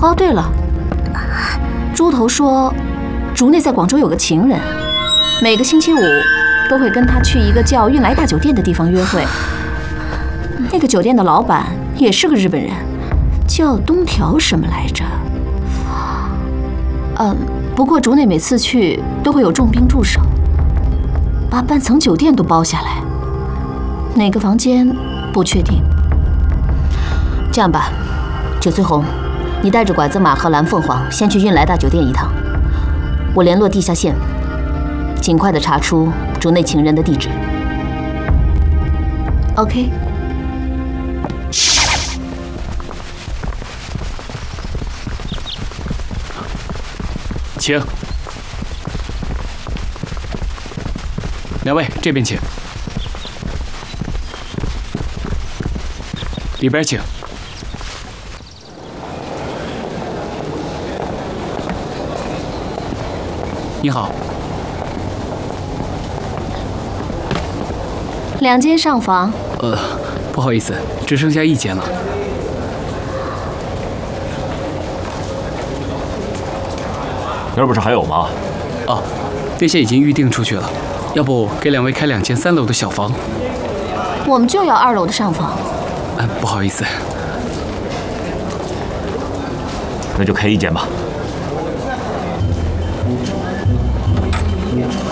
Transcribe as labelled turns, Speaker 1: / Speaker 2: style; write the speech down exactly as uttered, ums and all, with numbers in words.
Speaker 1: 哦，对了，猪头说，竹内在广州有个情人，每个星期五都会跟他去一个叫运来大酒店的地方约会。那个酒店的老板也是个日本人，叫东条什么来着？嗯，不过竹内每次去都会有重兵驻守，把半层酒店都包下来。哪个房间不确定。这样吧，九翠红，你带着拐子马和蓝凤凰先去运来大酒店一趟，我联络地下线，尽快的查出竹内情人的地址。OK。
Speaker 2: 请，两位这边请，里边请。你好，
Speaker 1: 两间上房。
Speaker 2: 呃，不好意思，只剩下一间了。
Speaker 3: 那不是还有吗？
Speaker 2: 哦，那些已经预定出去了。要不给两位开两间三楼的小房？
Speaker 1: 我们就要二楼的上房。
Speaker 2: 嗯，不好意思。
Speaker 3: 那就开一间吧。